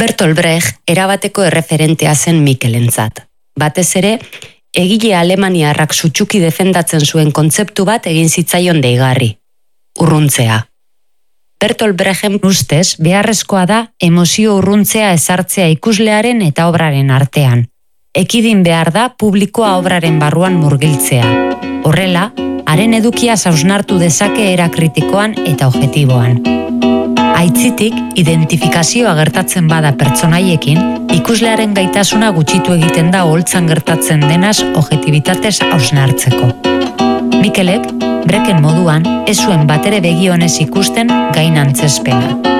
Bertolt Brecht erabateko erreferentea zen Mikelentzat. Batez ere, egile alemaniarrak sutsuki defendatzen zuen kontzeptu bat egin zitzaion deigarri. Urruntzea. Bertolt Brechten ustez beharrezkoa da emozio urruntzea ezartzea ikuslearen eta obraren artean. Ekidin behar da publikoa obraren barruan murgiltzea. Horrela, haren edukia hausnartu dezake era kritikoan eta objektiboan. Aitzitik, identifikazioa gertatzen bada pertsonaiekin, ikuslearen gaitasuna gutxitu egiten da oholtzan gertatzen denaz objektibitatez hausnartzeko. Mikelek, Brechten moduan, ez zuen batere begionez ikusten gain antzezpena.